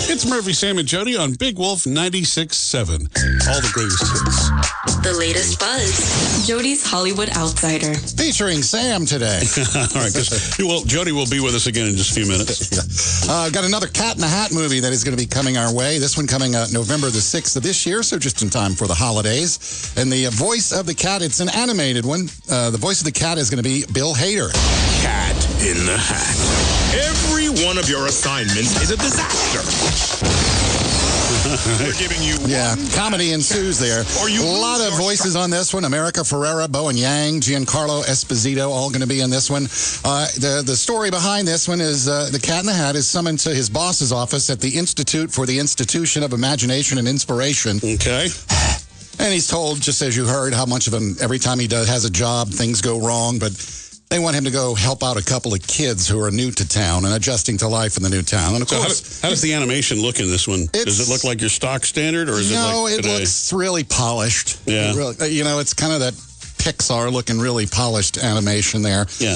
It's Murphy, Sam, and Jody on Big Wolf 96.7. All the greatest hits. The latest buzz. Jody's Hollywood Outsider. Featuring Sam today. All right, well, Jody will be with us again in just a few minutes. Got another Cat in the Hat movie that is going to be coming our way. This one coming November the 6th of this year, so just in time for the holidays. And the voice of the cat, it's an animated one. The voice of the cat is going to be Bill Hader. Cat in the Hat. Every one of your assignments is a disaster. We're giving you comedy ensues there. A lot of voices on this one. America Ferrera, Bowen Yang, Giancarlo Esposito, all going to be in this one. The story behind this one is the Cat in the Hat is summoned to his boss's office at the Institute for the Institution of Imagination and Inspiration. Okay. And he's told, just as you heard, how much of him, every time he has a job, things go wrong, but they want him to go help out a couple of kids who are new to town and adjusting to life in the new town. And of course, how does the animation look in this one? Does it look like your stock standard, or is it like today? It looks really polished. Yeah. It's kind of that Pixar looking really polished animation there. Yeah.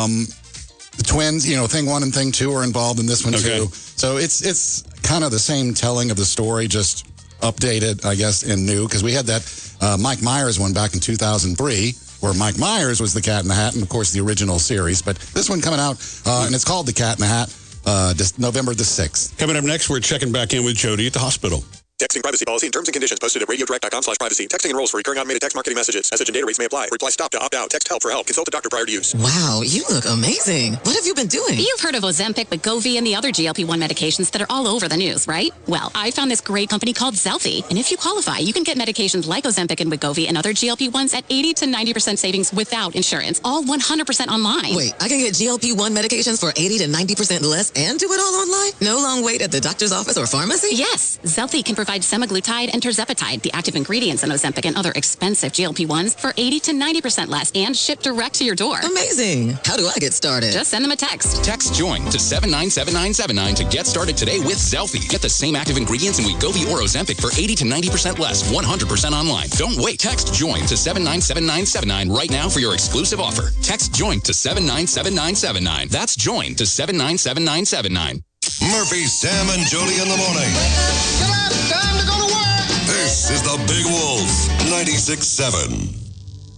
The twins, Thing 1 and Thing 2 are involved in this one too. So it's kind of the same telling of the story, just updated, I guess, and new, because we had that Mike Myers one back in 2003. Where Mike Myers was the Cat in the Hat, and of course the original series. But this one coming out, and it's called The Cat in the Hat, November the 6th. Coming up next, we're checking back in with Jody at the hospital. Texting privacy policy and terms and conditions posted at radiodirect.com/privacy. Texting enrolls for recurring automated text marketing messages. Message and data rates may apply. Reply stop to opt out. Text help for help. Consult a doctor prior to use. Wow, you look amazing. What have you been doing? You've heard of Ozempic, Wegovy, and the other GLP-1 medications that are all over the news, right? Well, I found this great company called Zelfie, and if you qualify, you can get medications like Ozempic and Wegovy and other GLP-1s at 80 to 90% savings without insurance, all 100% online. Wait, I can get GLP-1 medications for 80 to 90% less and do it all online? No long wait at the doctor's office or pharmacy? Yes, Zelfie can provide semaglutide and tirzepatide, the active ingredients in Ozempic and other expensive GLP-1s, for 80 to 90% less and shipped direct to your door. Amazing. How do I get started? Just send them a text. Text JOIN to 797979 to get started today with Zelfie. Get the same active ingredients in Wegovy or Ozempic for 80 to 90% less, 100% online. Don't wait. Text JOIN to 797979 right now for your exclusive offer. Text JOIN to 797979. That's JOIN to 797979. Murphy, Sam, and Jody in the morning. Get up, time to go to work. This is the Big Wolf 96.7.